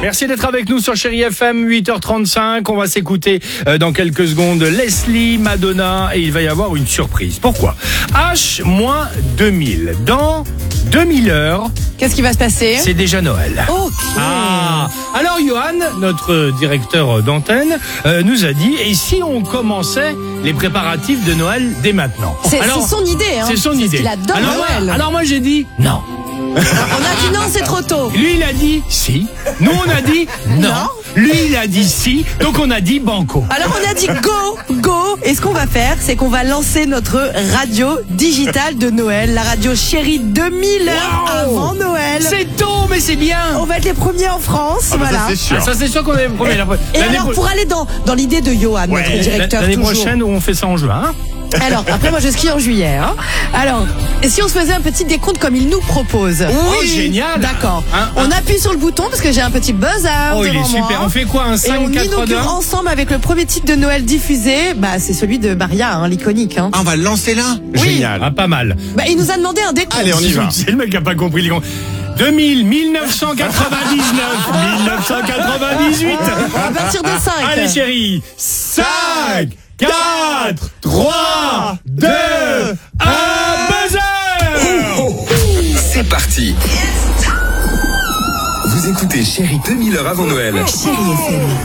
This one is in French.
Merci d'être avec nous sur Chérie FM, 8h35. On va s'écouter dans quelques secondes Leslie, Madonna, et il va y avoir une surprise. Pourquoi ? H-2000. Dans 2000 heures. Qu'est-ce qui va se passer ? C'est déjà Noël. Ok. Ah. Alors Johan, notre directeur d'antenne, nous a dit, et si on commençait les préparatifs de Noël dès maintenant ? C'est son idée. C'est son idée. Il adore Noël. Alors moi j'ai dit non. On a dit non, c'est trop tôt. Lui il a dit si. Nous on a dit non. Lui il a dit si. Donc on a dit banco. Alors on a dit go. Et ce qu'on va faire, c'est qu'on va lancer notre radio digitale de Noël, la radio Chérie 2000 heures avant Noël. C'est tôt, mais c'est bien. On va être les premiers en France, voilà. Ça c'est sûr. Ça c'est sûr qu'on est les premiers. Et alors pour aller dans l'idée de Johan, notre directeur l'année toujours. prochaine on fait ça en juin. Hein. Alors, après moi je skie en juillet. Hein. Alors, et si on se faisait un petit décompte comme il nous propose ? Oui, génial. D'accord. On appuie sur le bouton parce que j'ai un petit buzzer devant Il est super. moi. On fait quoi, un 5, et on 4, 3, 2 inaugure ensemble avec le premier titre de Noël diffusé. Bah, c'est celui de Maria, l'iconique. Ah, on va le lancer là. Oui. Génial. Ah, pas mal. Bah, il nous a demandé un décompte. Allez, on y va. C'est le mec qui a pas compris les comptes. 2000, 1999, 1998. À partir de 5. Allez chérie, 5, 4, 3, 2, 1, buzzer. C'est parti. Vous écoutez Chérie 2000 heures avant Noël. Chérie FM.